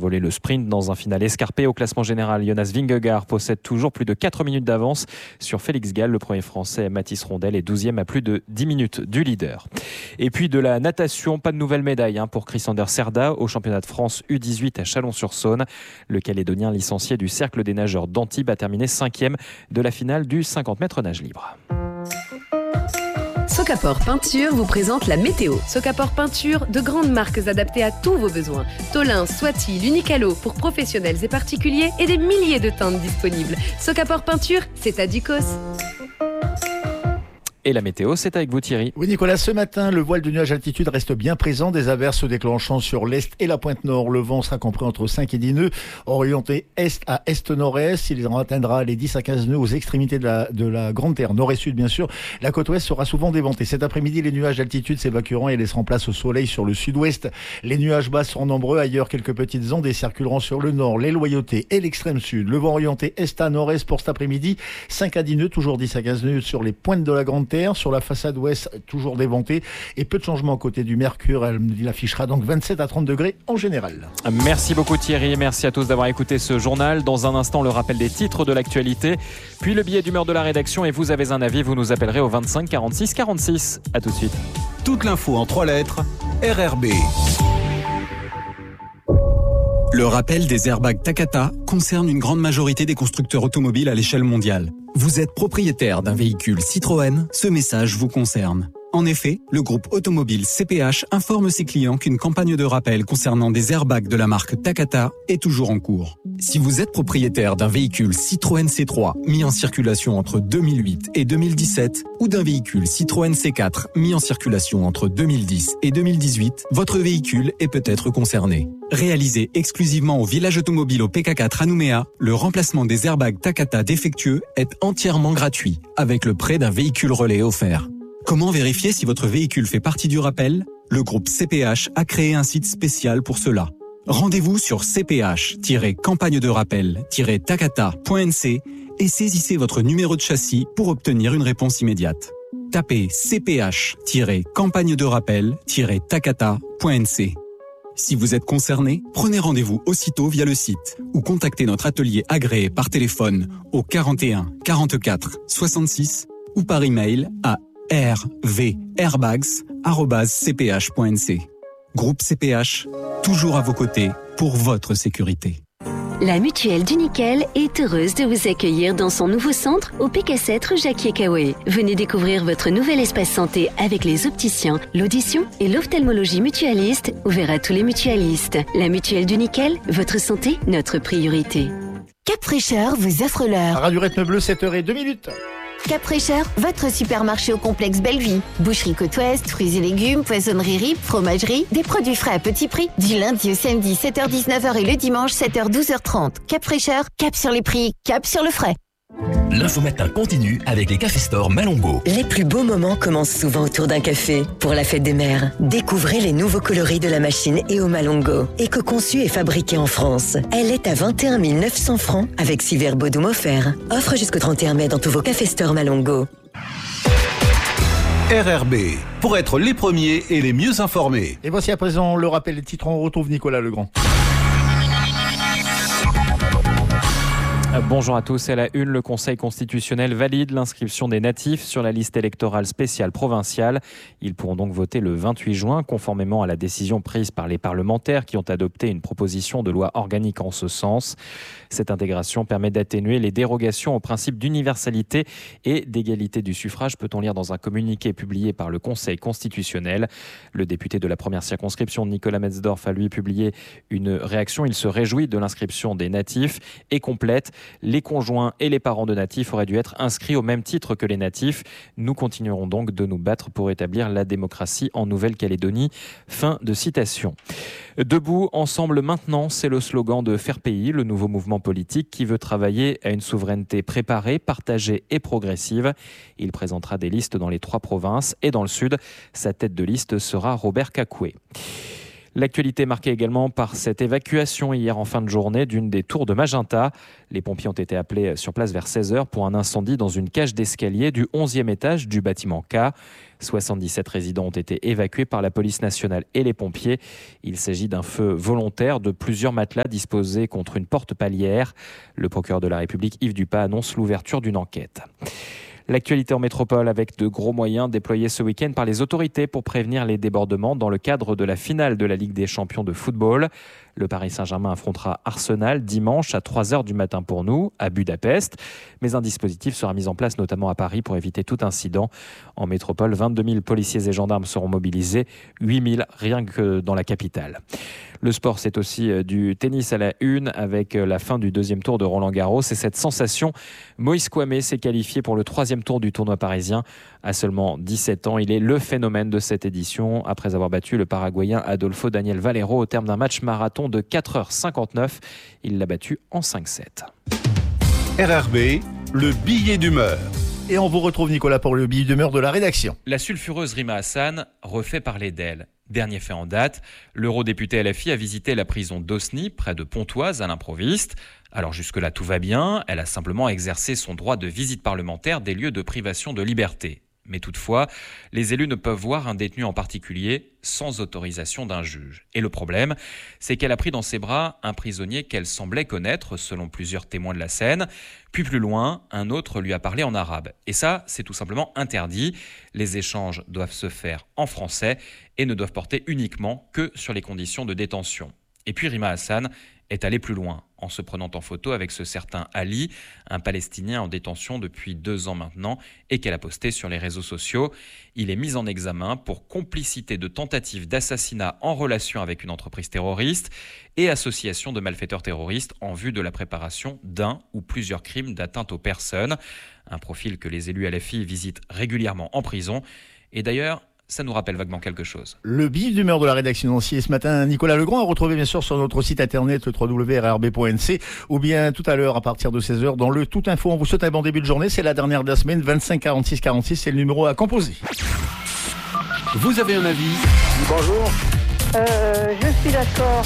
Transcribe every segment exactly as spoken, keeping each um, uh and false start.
survolé le sprint dans un final escarpé. Au classement général, Jonas Vingegaard possède toujours plus de quatre minutes d'avance sur Félix Gall. Le premier français, Mathis Rondel, est douzième à plus de dix minutes du leader. Et puis de la natation, pas de nouvelle médaille hein, pour Chris-Anders Serda au championnat de France U dix-huit à Chalon-sur-Saône. Le Calédonien licencié du cercle des nageurs d'Antibes a terminé cinquième de la finale du cinquante mètres nage libre. Socapor Peinture vous présente la météo. Socapor Peinture, de grandes marques adaptées à tous vos besoins. Tolin, Swati, L'Unicalo pour professionnels et particuliers et des milliers de teintes disponibles. Socapor Peinture, c'est à Ducos. Et la météo, c'est avec vous Thierry. Oui Nicolas, ce matin, le voile de nuages altitude reste bien présent. Des averses se déclenchant sur l'est et la pointe nord. Le vent sera compris entre cinq et dix nœuds, orienté est à est-nord-est. Il en atteindra les dix à quinze nœuds aux extrémités de la, de la Grande Terre, nord et sud bien sûr. La côte ouest sera souvent déventée. Cet après-midi, les nuages d'altitude s'évacueront et laisseront place au soleil sur le sud-ouest. Les nuages bas seront nombreux. Ailleurs, quelques petites ondes circuleront sur le nord, les Loyautés et l'extrême sud. Le vent orienté est à nord-est pour cet après-midi. cinq à dix nœuds, toujours dix à quinze nœuds sur les pointes de la Grande Terre. Sur la façade ouest, toujours déventée et peu de changements côté du Mercure. Elle affichera donc vingt-sept à trente degrés en général. Merci beaucoup Thierry, merci à tous d'avoir écouté ce journal. Dans un instant, le rappel des titres de l'actualité, puis le billet d'humeur de la rédaction et vous avez un avis, vous nous appellerez au vingt-cinq quarante-six quarante-six. À tout de suite. Toute l'info en trois lettres, R R B. Le rappel des airbags Takata concerne une grande majorité des constructeurs automobiles à l'échelle mondiale. Vous êtes propriétaire d'un véhicule Citroën, ce message vous concerne. En effet, le groupe automobile C P H informe ses clients qu'une campagne de rappel concernant des airbags de la marque Takata est toujours en cours. Si vous êtes propriétaire d'un véhicule Citroën C trois mis en circulation entre deux mille huit et deux mille dix-sept ou d'un véhicule Citroën C quatre mis en circulation entre deux mille dix et deux mille dix-huit, votre véhicule est peut-être concerné. Réalisé exclusivement au village automobile au P K quatre à Nouméa, le remplacement des airbags Takata défectueux est entièrement gratuit, avec le prêt d'un véhicule relais offert. Comment vérifier si votre véhicule fait partie du rappel ? Le groupe C P H a créé un site spécial pour cela. Rendez-vous sur c p h tiret campagne de rappel tiret takata point n c et saisissez votre numéro de châssis pour obtenir une réponse immédiate. Tapez c p h tiret campagne de rappel tiret takata point n c. Si vous êtes concerné, prenez rendez-vous aussitôt via le site ou contactez notre atelier agréé par téléphone au quarante et un quarante-quatre soixante-six ou par email à r v airbags arobase c p h point n c. Groupe C P H, toujours à vos côtés pour votre sécurité. La Mutuelle du Nickel est heureuse de vous accueillir dans son nouveau centre au P K sept rue Jacquier-Caoué. Venez découvrir votre nouvel espace santé avec les opticiens, l'audition et l'ophtalmologie mutualiste ouvert à tous les mutualistes. La Mutuelle du Nickel, votre santé, notre priorité. Cap Fraîcheur vous offre l'heure. Radio Rythme Bleu, sept heures deux minutes. Cap Fraîcheur, votre supermarché au complexe Bellevue. Boucherie Côte Ouest, fruits et légumes, poissonnerie Rip, fromagerie, des produits frais à petit prix. Du lundi au samedi, sept heures dix-neuf heures et le dimanche, sept heures douze heures trente. Cap Fraîcheur, cap sur les prix, cap sur le frais. L'info matin continue avec les Café Store Malongo. Les plus beaux moments commencent souvent autour d'un café. Pour la fête des mères, découvrez les nouveaux coloris de la machine E O Malongo. Éco-conçue et fabriquée en France. Elle est à vingt et un mille neuf cents francs avec six verres Bodum offerts. Offre jusqu'au trente et un mai dans tous vos Café Store Malongo. R R B, pour être les premiers et les mieux informés. Et voici à présent le rappel des titres. On retrouve Nicolas Legrand. Bonjour à tous. À la une, le Conseil constitutionnel valide l'inscription des natifs sur la liste électorale spéciale provinciale. Ils pourront donc voter le vingt-huit juin, conformément à la décision prise par les parlementaires qui ont adopté une proposition de loi organique en ce sens. Cette intégration permet d'atténuer les dérogations au principe d'universalité et d'égalité du suffrage, peut-on lire dans un communiqué publié par le Conseil constitutionnel. Le député de la première circonscription, Nicolas Metzdorf, a lui publié une réaction. Il se réjouit de l'inscription des natifs et complète: les conjoints et les parents de natifs auraient dû être inscrits au même titre que les natifs. Nous continuerons donc de nous battre pour établir la démocratie en Nouvelle-Calédonie. Fin de citation. Debout, ensemble maintenant, c'est le slogan de Faire Pays, le nouveau mouvement politique qui veut travailler à une souveraineté préparée, partagée et progressive. Il présentera des listes dans les trois provinces et dans le sud. Sa tête de liste sera Robert Cacoué. L'actualité marquée également par cette évacuation hier en fin de journée d'une des tours de Magenta. Les pompiers ont été appelés sur place vers seize heures pour un incendie dans une cage d'escalier du onzième étage du bâtiment K. soixante-dix-sept résidents ont été évacués par la police nationale et les pompiers. Il s'agit d'un feu volontaire de plusieurs matelas disposés contre une porte palière. Le procureur de la République, Yves Dupas, annonce l'ouverture d'une enquête. L'actualité en métropole avec de gros moyens déployés ce week-end par les autorités pour prévenir les débordements dans le cadre de la finale de la Ligue des champions de football. Le Paris Saint-Germain affrontera Arsenal dimanche à trois heures du matin pour nous, à Budapest. Mais un dispositif sera mis en place notamment à Paris pour éviter tout incident. En métropole, vingt-deux mille policiers et gendarmes seront mobilisés, huit mille rien que dans la capitale. Le sport, c'est aussi du tennis à la une avec la fin du deuxième tour de Roland-Garros. Et cette sensation, Moïse Kouamé s'est qualifié pour le troisième tour du tournoi parisien. À seulement dix-sept ans, il est le phénomène de cette édition après avoir battu le Paraguayen Adolfo Daniel Valero au terme d'un match marathon de quatre heures cinquante-neuf. Il l'a battu en cinq sept. R R B, le billet d'humeur. Et on vous retrouve, Nicolas, pour le billet d'humeur de la rédaction. La sulfureuse Rima Hassan refait parler d'elle. Dernier fait en date, l'eurodéputé L F I a visité la prison d'Osny, près de Pontoise, à l'improviste. Alors jusque-là, tout va bien. Elle a simplement exercé son droit de visite parlementaire des lieux de privation de liberté. Mais toutefois, les élus ne peuvent voir un détenu en particulier sans autorisation d'un juge. Et le problème, c'est qu'elle a pris dans ses bras un prisonnier qu'elle semblait connaître, selon plusieurs témoins de la scène. Puis plus loin, un autre lui a parlé en arabe. Et ça, c'est tout simplement interdit. Les échanges doivent se faire en français et ne doivent porter uniquement que sur les conditions de détention. Et puis Rima Hassan est allée plus loin, en se prenant en photo avec ce certain Ali, un Palestinien en détention depuis deux ans maintenant, et qu'elle a posté sur les réseaux sociaux. Il est mis en examen pour complicité de tentative d'assassinat en relation avec une entreprise terroriste et association de malfaiteurs terroristes en vue de la préparation d'un ou plusieurs crimes d'atteinte aux personnes. Un profil que les élus L F I visitent régulièrement en prison. Et d'ailleurs, ça nous rappelle vaguement quelque chose. Le billet d'humeur de la rédaction financière ce matin, Nicolas Legrand, à retrouver bien sûr sur notre site internet le w w w point r r b point n c ou bien tout à l'heure à partir de seize heures dans le Tout Info. On vous souhaite un bon début de journée, c'est la dernière de la semaine, vingt-cinq quarante-six quarante-six, c'est le numéro à composer. Vous avez un avis ? Bonjour. Euh, je suis d'accord.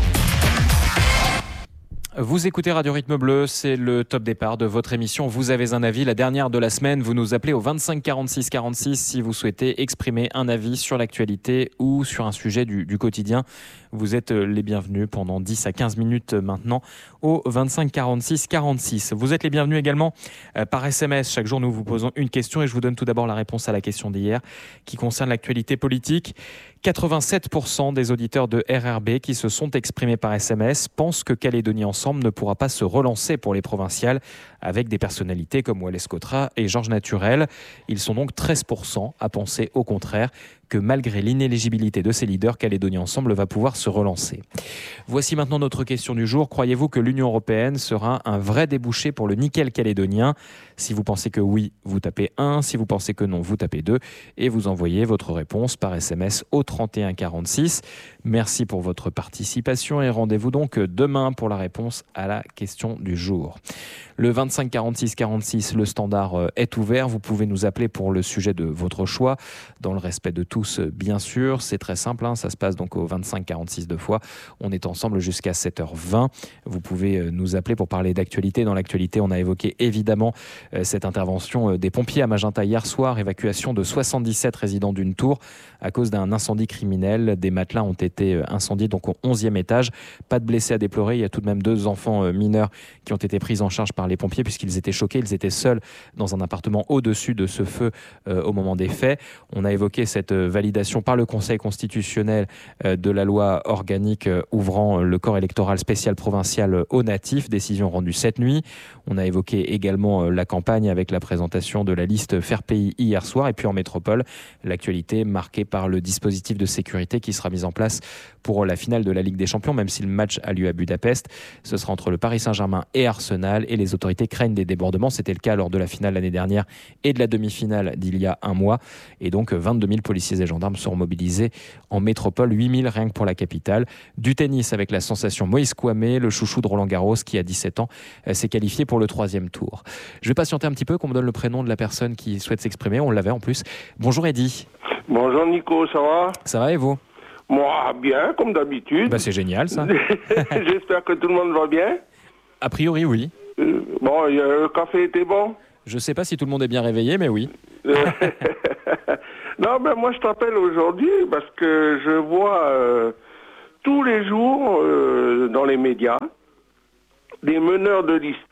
Vous écoutez Radio Rythme Bleu, c'est le top départ de votre émission. Vous avez un avis, la dernière de la semaine. Vous nous appelez au vingt-cinq quarante-six quarante-six si vous souhaitez exprimer un avis sur l'actualité ou sur un sujet du, du quotidien. Vous êtes les bienvenus pendant dix à quinze minutes maintenant au vingt-cinq quarante-six quarante-six. Vous êtes les bienvenus également par S M S. Chaque jour, nous vous posons une question et je vous donne tout d'abord la réponse à la question d'hier qui concerne l'actualité politique. quatre-vingt-sept pour cent des auditeurs de R R B qui se sont exprimés par S M S pensent que Calédonie Ensemble ne pourra pas se relancer pour les provinciales avec des personnalités comme Wallace Cotra et Georges Naturel. Ils sont donc treize pour cent à penser au contraire que malgré l'inéligibilité de ces leaders, Calédonie Ensemble va pouvoir se relancer. Voici maintenant notre question du jour. Croyez-vous que l'Union européenne sera un vrai débouché pour le nickel calédonien ? Si vous pensez que oui, vous tapez un. Si vous pensez que non, vous tapez deux. Et vous envoyez votre réponse par S M S au trente et un quarante-six. Merci pour votre participation et rendez-vous donc demain pour la réponse à la question du jour. Le vingt-cinq quarante-six quarante-six, le standard est ouvert. Vous pouvez nous appeler pour le sujet de votre choix, dans le respect de tous, bien sûr. C'est très simple, hein, ça se passe donc au vingt-cinq quarante-six deux fois. On est ensemble jusqu'à sept heures vingt. Vous pouvez nous appeler pour parler d'actualité. Dans l'actualité, on a évoqué évidemment cette intervention des pompiers à Magenta hier soir, évacuation de soixante-dix-sept résidents d'une tour à cause d'un incendie criminel. Des matelas ont été incendiés donc au onzième étage. Pas de blessés à déplorer. Il y a tout de même deux enfants mineurs qui ont été pris en charge par les pompiers puisqu'ils étaient choqués. Ils étaient seuls dans un appartement au-dessus de ce feu euh, au moment des faits. On a évoqué cette validation par le Conseil constitutionnel euh, de la loi organique euh, ouvrant le corps électoral spécial provincial aux natifs, décision rendue cette nuit. On a évoqué également euh, la campagne avec la présentation de la liste Faire Pays hier soir. Et puis en métropole, l'actualité marquée par le dispositif de sécurité qui sera mis en place pour la finale de la Ligue des Champions, même si le match a lieu à Budapest. Ce sera entre le Paris Saint-Germain et Arsenal et les autorités craignent des débordements. C'était le cas lors de la finale l'année dernière et de la demi-finale d'il y a un mois. Et donc vingt-deux mille policiers et gendarmes seront mobilisés en métropole, huit mille rien que pour la capitale. Du tennis avec la sensation Moïse Kouamé, le chouchou de Roland Garros qui a dix-sept ans, s'est qualifié pour le troisième tour. Je vais patienter un petit peu qu'on me donne le prénom de la personne qui souhaite s'exprimer. On l'avait en plus. Bonjour Eddy. Bonjour Nico, ça va ? Ça va et vous ? Moi, bien, comme d'habitude. Bah, c'est génial, ça. J'espère que tout le monde va bien. A priori, oui. Euh, bon, y a, le café était bon. Je sais pas si tout le monde est bien réveillé, mais oui. Non, ben moi, je t'appelle aujourd'hui parce que je vois euh, tous les jours euh, dans les médias des meneurs de liste.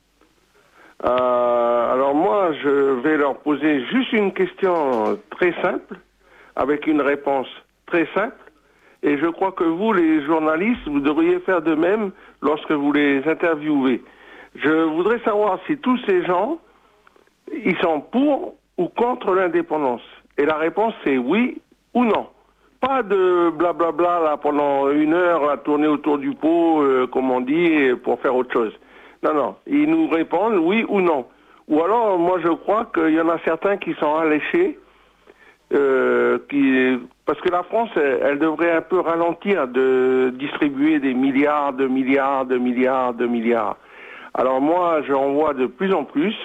Euh, alors moi, je vais leur poser juste une question très simple, avec une réponse très simple. Et je crois que vous, les journalistes, vous devriez faire de même lorsque vous les interviewez. Je voudrais savoir si tous ces gens, ils sont pour ou contre l'indépendance. Et la réponse, c'est oui ou non. Pas de blablabla là, pendant une heure à tourner autour du pot, euh, comme on dit, pour faire autre chose. Non, non. Ils nous répondent oui ou non. Ou alors, moi, je crois qu'il y en a certains qui sont alléchés, euh, qui... parce que la France, elle, elle devrait un peu ralentir de distribuer des milliards, de milliards, de milliards, de milliards. Alors moi, j'en vois de plus en plus,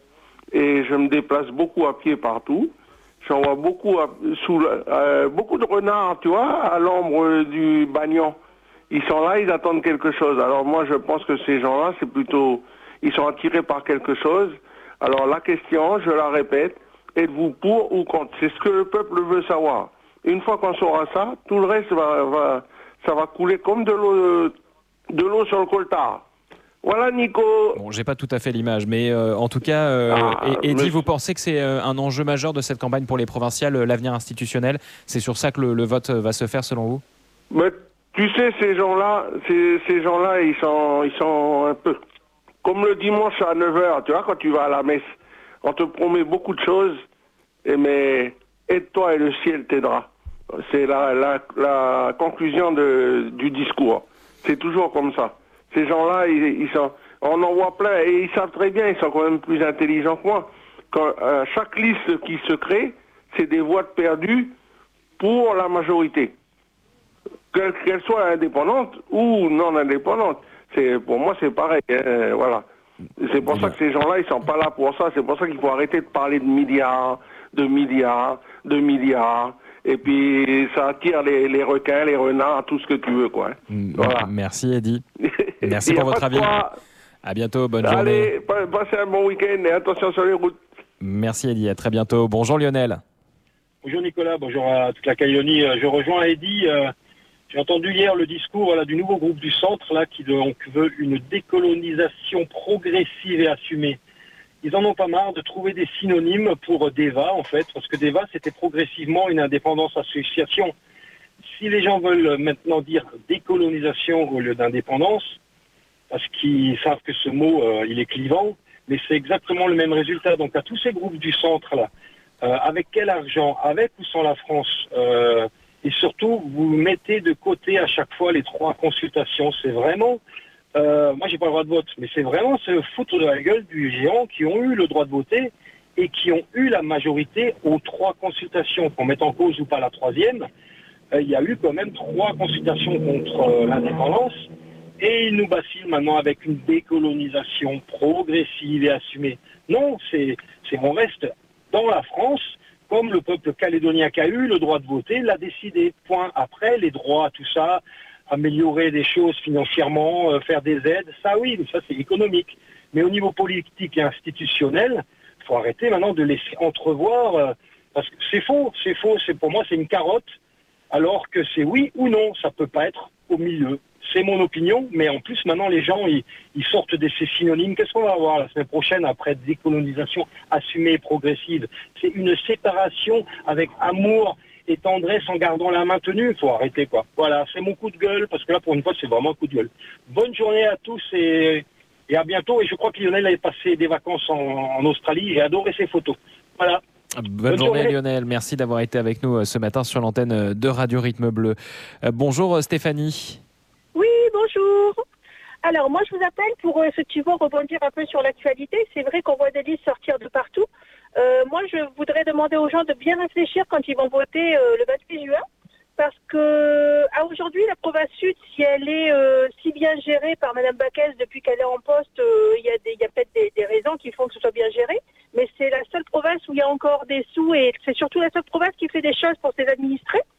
et je me déplace beaucoup à pied partout. J'en vois beaucoup, à, sous, euh, beaucoup de renards, tu vois, à l'ombre du bagnon. Ils sont là, ils attendent quelque chose. Alors moi, je pense que ces gens-là, c'est plutôt... Ils sont attirés par quelque chose. Alors la question, je la répète, êtes-vous pour ou contre? C'est ce que le peuple veut savoir. Une fois qu'on saura ça, tout le reste, va, va, ça va couler comme de l'eau, de l'eau sur le coltard. Voilà, Nico. Bon, j'ai pas tout à fait l'image, mais euh, en tout cas, euh, Ah, Eddy, mais- vous pensez que c'est euh, un enjeu majeur de cette campagne pour les provinciales, euh, l'avenir institutionnel? C'est sur ça que le, le vote euh, va se faire, selon vous? Mais tu sais, ces gens-là, ces, ces gens-là, ils sont, ils sont un peu comme le dimanche à neuf heures, tu vois, quand tu vas à la messe. On te promet beaucoup de choses, et mais aide-toi et le ciel t'aidera. C'est la, la, la conclusion de, du discours. C'est toujours comme ça. Ces gens-là, ils, ils sont, on en voit plein, et ils savent très bien, ils sont quand même plus intelligents que moi. Quand, euh, chaque liste qui se crée, c'est des voix perdues pour la majorité. Qu'elle, qu'elle soit indépendante ou non indépendante. C'est, pour moi, c'est pareil. Hein, voilà. C'est pour ça que ces gens-là, ils sont pas là pour ça. C'est pour ça qu'il faut arrêter de parler de milliards, de milliards, de milliards. Et puis, ça attire les, les requins, les renards, tout ce que tu veux, quoi. Mm, Voilà. Merci, Eddy. Merci Y a pour pas votre de avis. quoi. À bientôt, bonne journée. Allez, pa- passez un bon week-end et attention sur les routes. Merci, Eddy. À très bientôt. Bonjour, Lionel. Bonjour Nicolas, bonjour à toute la Calédonie. Euh, Je rejoins Eddy. Euh, J'ai entendu hier le discours voilà, du nouveau groupe du centre là, qui donc veut une décolonisation progressive et assumée. Ils en ont pas marre de trouver des synonymes pour DEVA en fait, parce que DEVA c'était progressivement une indépendance association. Si les gens veulent maintenant dire décolonisation au lieu d'indépendance, parce qu'ils savent que ce mot euh, il est clivant, mais c'est exactement le même résultat. Donc à tous ces groupes du centre là, euh, avec quel argent, avec ou sans la France, euh, et surtout vous mettez de côté à chaque fois les trois consultations. C'est vraiment, euh, moi j'ai pas le droit de vote, mais c'est vraiment se foutre de la gueule du géant qui ont eu le droit de voter et qui ont eu la majorité aux trois consultations. Qu'on mette en cause ou pas la troisième, euh, il y a eu quand même trois consultations contre euh, l'indépendance. Et ils nous vacillent maintenant avec une décolonisation progressive et assumée. Non, c'est, c'est on reste dans la France, comme le peuple calédonien qui a eu le droit de voter l'a décidé. Point. Après, les droits, tout ça, améliorer des choses financièrement, euh, faire des aides, ça oui, ça c'est économique. Mais au niveau politique et institutionnel, il faut arrêter maintenant de laisser entrevoir, euh, parce que c'est faux, c'est faux, c'est, pour moi c'est une carotte, alors que c'est oui ou non, ça peut pas être au milieu. C'est mon opinion, mais en plus maintenant les gens ils, ils sortent de ces synonymes. Qu'est-ce qu'on va avoir la semaine prochaine après décolonisation assumée et progressive? C'est une séparation avec amour et tendresse en gardant la main tenue. Il faut arrêter quoi. Voilà, c'est mon coup de gueule, parce que là pour une fois c'est vraiment un coup de gueule. Bonne journée à tous et, et à bientôt. Et je crois que Lionel avait passé des vacances en, en Australie et adoré ses photos. Voilà. Bonne, Bonne journée, journée. Lionel. Merci d'avoir été avec nous euh, ce matin sur l'antenne euh, de Radio Rythme Bleu. Euh, bonjour, euh, Stéphanie. Oui, bonjour. Alors, moi, je vous appelle pour euh, effectivement rebondir un peu sur l'actualité. C'est vrai qu'on voit des listes sortir de partout. Euh, moi, je voudrais demander aux gens de bien réfléchir quand ils vont voter euh, le vingt-huit juin. Parce que, à aujourd'hui, la province sud, si elle est euh, si bien gérée par Mme Baquès depuis qu'elle est en poste, euh, il y a, des, il y a peut-être des, des raisons qui font que ce soit bien géré. Mais c'est la seule province où il y a encore des sous et c'est surtout la seule province qui fait des choses pour ses administrés.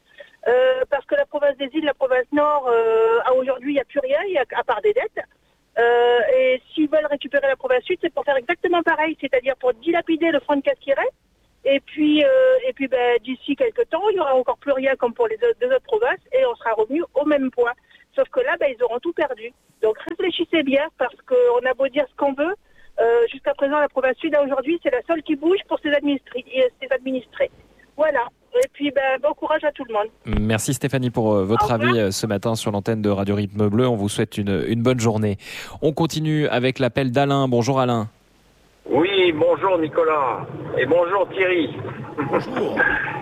Euh, parce que la province des îles, la province nord, euh, à aujourd'hui, il n'y a plus rien, y a, à part des dettes. Euh, et s'ils veulent récupérer la province sud, c'est pour faire exactement pareil, c'est-à-dire pour dilapider le front de casse qui reste. Et puis, euh, et puis ben, d'ici quelques temps, il n'y aura encore plus rien comme pour les deux autres provinces et on sera revenu au même point. Sauf que là, ben, ils auront tout perdu. Donc réfléchissez bien parce qu'on a beau dire ce qu'on veut. Euh, jusqu'à présent, la province sud, aujourd'hui, c'est la seule qui bouge pour ses administrés. Ses administrés. Voilà. Et puis, ben, bon courage à tout le monde. Merci Stéphanie pour euh, votre avis euh, ce matin sur l'antenne de Radio Rythme Bleu. On vous souhaite une, une bonne journée. On continue avec l'appel d'Alain. Bonjour Alain. Oui, bonjour Nicolas. Et bonjour Thierry. Bonjour.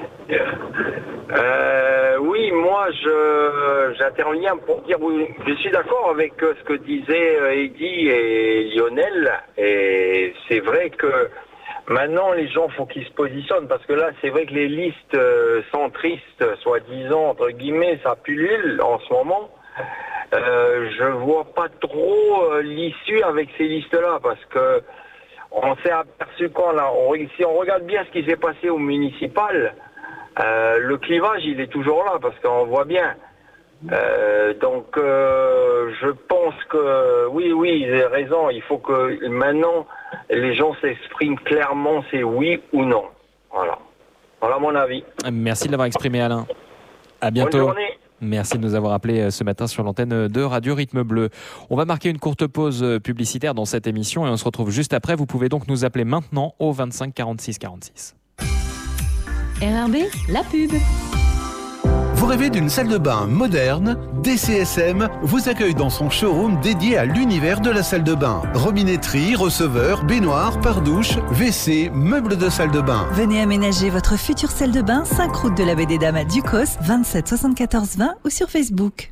euh, oui, moi, je, j'interviens pour dire, oui, je suis d'accord avec ce que disaient Eddy et Lionel. Et c'est vrai que maintenant, les gens, faut qu'ils se positionnent parce que là, c'est vrai que les listes euh, centristes, soi-disant, entre guillemets, ça pullule en ce moment. Euh, je vois pas trop euh, l'issue avec ces listes-là parce que on s'est aperçu quand là, on, si on regarde bien ce qui s'est passé au municipal, euh, le clivage, il est toujours là parce qu'on voit bien. Euh, donc, euh, je pense que oui, oui, vous avez raison. Il faut que maintenant les gens s'expriment clairement, c'est oui ou non. Voilà, voilà mon avis. Merci de l'avoir exprimé, Alain. À bientôt. Bonne journée. Merci de nous avoir appelés ce matin sur l'antenne de Radio Rythme Bleu. On va marquer une courte pause publicitaire dans cette émission et on se retrouve juste après. Vous pouvez donc nous appeler maintenant au vingt-cinq quarante-six quarante-six. R R B, la pub. Vous rêvez d'une salle de bain moderne? D C S M vous accueille dans son showroom dédié à l'univers de la salle de bain. Robinetterie, receveur, baignoire, pare-douche, W C, meubles de salle de bain. Venez aménager votre future salle de bain, cinq route de la Baie des Dames à Ducos, vingt-sept soixante-quatorze vingt ou sur Facebook.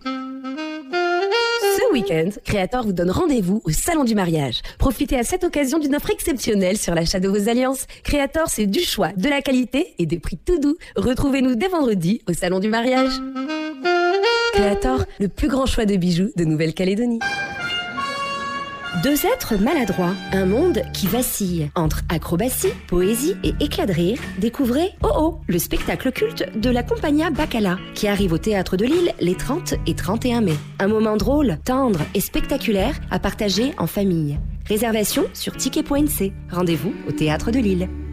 Ce week-end, Créator vous donne rendez-vous au Salon du Mariage. Profitez à cette occasion d'une offre exceptionnelle sur l'achat de vos alliances. Créator, c'est du choix, de la qualité et des prix tout doux. Retrouvez-nous dès vendredi au Salon du Mariage. Créator, le plus grand choix de bijoux de Nouvelle-Calédonie. Deux êtres maladroits, un monde qui vacille. Entre acrobatie, poésie et éclat de rire, découvrez Oh Oh, le spectacle culte de la Compagnia Bacala, qui arrive au Théâtre de Lille les trente et trente et un mai. Un moment drôle, tendre et spectaculaire à partager en famille. Réservation sur ticket point n c. Rendez-vous au Théâtre de Lille.